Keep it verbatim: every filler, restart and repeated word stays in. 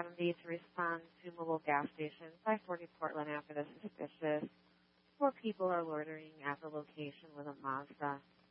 seventy to respond to mobile gas station five forty Portland after the suspicious. Four people are loitering at the location with a Mazda.